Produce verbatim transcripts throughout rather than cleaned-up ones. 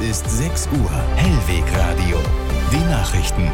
ist sechs Uhr. Hellwegradio. Die Nachrichten.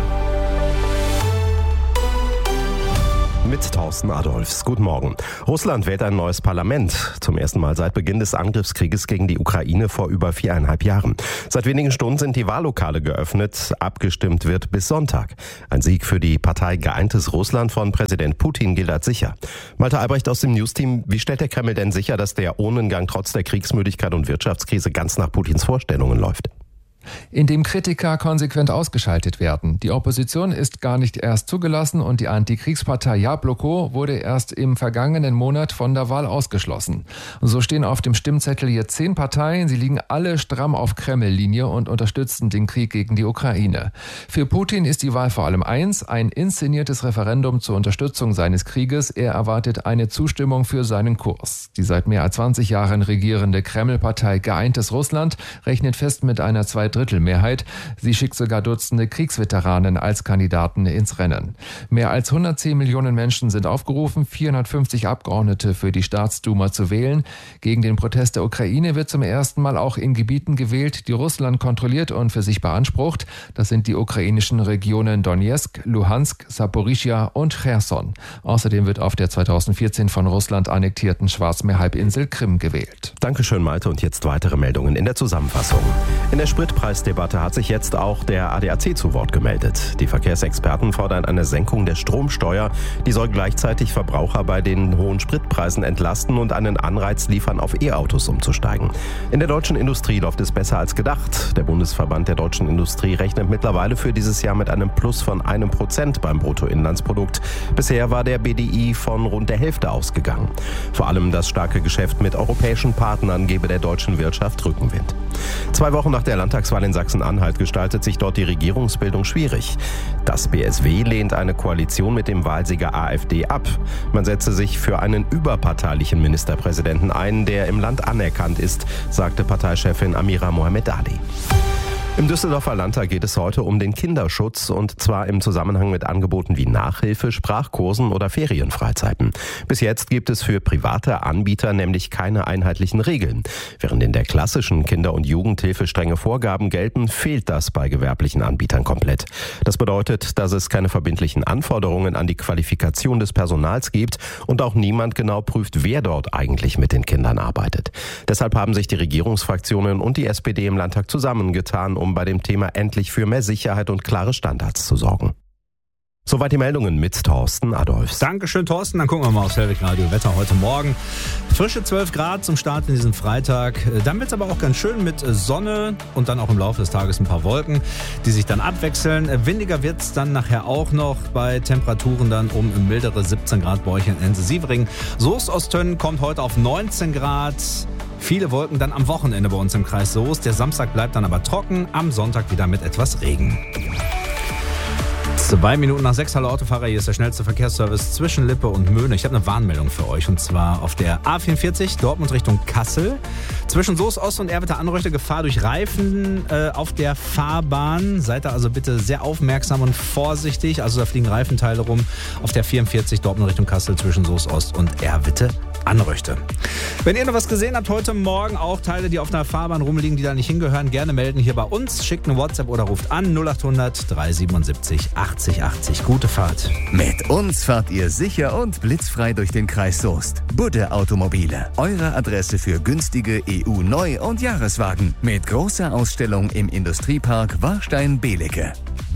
Mit Thorsten Adolfs. Guten Morgen. Russland wählt ein neues Parlament. Zum ersten Mal seit Beginn des Angriffskrieges gegen die Ukraine vor über viereinhalb Jahren. Seit wenigen Stunden sind die Wahllokale geöffnet. Abgestimmt wird bis Sonntag. Ein Sieg für die Partei Geeintes Russland von Präsident Putin gilt als sicher. Malte Albrecht aus dem Newsteam. Wie stellt der Kreml denn sicher, dass der Ohnengang trotz der Kriegsmüdigkeit und Wirtschaftskrise ganz nach Putins Vorstellungen läuft? Indem Kritiker konsequent ausgeschaltet werden. Die Opposition ist gar nicht erst zugelassen und die Antikriegspartei Jabloko wurde erst im vergangenen Monat von der Wahl ausgeschlossen. So stehen auf dem Stimmzettel jetzt zehn Parteien. Sie liegen alle stramm auf Kreml-Linie und unterstützen den Krieg gegen die Ukraine. Für Putin ist die Wahl vor allem eins, ein inszeniertes Referendum zur Unterstützung seines Krieges. Er erwartet eine Zustimmung für seinen Kurs. Die seit mehr als zwanzig Jahren regierende Kreml-Partei Geeintes Russland rechnet fest mit einer Zweidrittelmehrheit. Sie schickt sogar Dutzende Kriegsveteranen als Kandidaten ins Rennen. Mehr als hundertzehn Millionen Menschen sind aufgerufen, vierhundertfünfzig Abgeordnete für die Staatsduma zu wählen. Gegen den Protest der Ukraine wird zum ersten Mal auch in Gebieten gewählt, die Russland kontrolliert und für sich beansprucht. Das sind die ukrainischen Regionen Donetsk, Luhansk, Saporischschja und Cherson. Außerdem wird auf der zweitausendvierzehn von Russland annektierten Schwarzmeerhalbinsel Krim gewählt. Dankeschön, Malte. Und jetzt weitere Meldungen in der Zusammenfassung. In der Spritpreisdebatte hat sich jetzt auch der A D A C zu Wort gemeldet. Die Verkehrsexperten fordern eine Senkung der Stromsteuer. Die soll gleichzeitig Verbraucher bei den hohen Spritpreisen entlasten und einen Anreiz liefern, auf E-Autos umzusteigen. In der deutschen Industrie läuft es besser als gedacht. Der Bundesverband der deutschen Industrie rechnet mittlerweile für dieses Jahr mit einem Plus von einem Prozent beim Bruttoinlandsprodukt. Bisher war der B D I von rund der Hälfte ausgegangen. Vor allem das starke Geschäft mit europäischen Partnern gebe der deutschen Wirtschaft Rückenwind. Zwei Wochen nach der Landtagswahl in Sachsen-Anhalt gestaltet sich dort die Regierungsbildung schwierig. Das B S W lehnt eine Koalition mit dem Wahlsieger AfD ab. Man setze sich für einen überparteilichen Ministerpräsidenten ein, der im Land anerkannt ist, sagte Parteichefin Amira Mohamed Ali. Im Düsseldorfer Landtag geht es heute um den Kinderschutz und zwar im Zusammenhang mit Angeboten wie Nachhilfe, Sprachkursen oder Ferienfreizeiten. Bis jetzt gibt es für private Anbieter nämlich keine einheitlichen Regeln. Während in der klassischen Kinder- und Jugendhilfe strenge Vorgaben gelten, fehlt das bei gewerblichen Anbietern komplett. Das bedeutet, dass es keine verbindlichen Anforderungen an die Qualifikation des Personals gibt und auch niemand genau prüft, wer dort eigentlich mit den Kindern arbeitet. Deshalb haben sich die Regierungsfraktionen und die S P D im Landtag zusammengetan, um bei dem Thema endlich für mehr Sicherheit und klare Standards zu sorgen. Soweit die Meldungen mit Thorsten Adolfs. Dankeschön, Thorsten. Dann gucken wir mal aufs Hellwegradio Wetter heute Morgen. Frische zwölf Grad zum Start in diesem Freitag. Dann wird es aber auch ganz schön mit Sonne und dann auch im Laufe des Tages ein paar Wolken, die sich dann abwechseln. Windiger wird es dann nachher auch noch bei Temperaturen dann um mildere siebzehn Grad bei euch in Ense-Sievering. Soest-Osttönnen kommt heute auf neunzehn Grad. Viele Wolken dann am Wochenende bei uns im Kreis Soest. Der Samstag bleibt dann aber trocken, am Sonntag wieder mit etwas Regen. Zwei Minuten nach sechs, hallo Autofahrer, hier ist der schnellste Verkehrsservice zwischen Lippe und Möhne. Ich habe eine Warnmeldung für euch und zwar auf der A vierundvierzig Dortmund Richtung Kassel. Zwischen Soest Ost und Erwitter Anreuchte Gefahr durch Reifen äh, auf der Fahrbahn. Seid da also bitte sehr aufmerksam und vorsichtig. Also da fliegen Reifenteile rum auf der vierundvierzig Dortmund Richtung Kassel zwischen Soest Ost und Erwitte Anreuchte. Wenn ihr noch was gesehen habt heute Morgen, auch Teile, die auf der Fahrbahn rumliegen, die da nicht hingehören, gerne melden hier bei uns. Schickt eine WhatsApp oder ruft an null acht hundert dreihundertsiebenundsiebzig achtzig achtzig. Gute Fahrt. Mit uns fahrt ihr sicher und blitzfrei durch den Kreis Soest. Budde Automobile. Eure Adresse für günstige E U-Neu- und Jahreswagen. Mit großer Ausstellung im Industriepark Warstein-Belecke.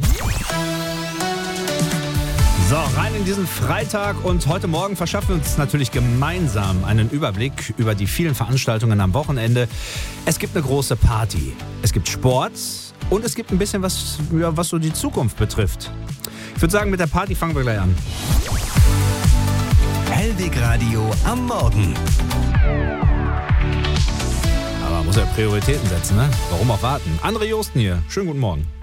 So, rein in diesen Freitag und heute Morgen verschaffen wir uns natürlich gemeinsam einen Überblick über die vielen Veranstaltungen am Wochenende. Es gibt eine große Party, es gibt Sport und es gibt ein bisschen was, ja, was so die Zukunft betrifft. Ich würde sagen, mit der Party fangen wir gleich an. Hellwegradio am Morgen. Aber man muss ja Prioritäten setzen, ne? Warum auch warten? André Josten hier, schönen guten Morgen.